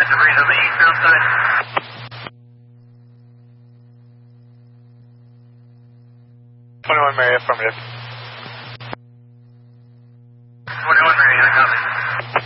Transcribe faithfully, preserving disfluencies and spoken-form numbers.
debris on the eastbound side. twenty-one Mary, affirmative. twenty-one Mary, I copy.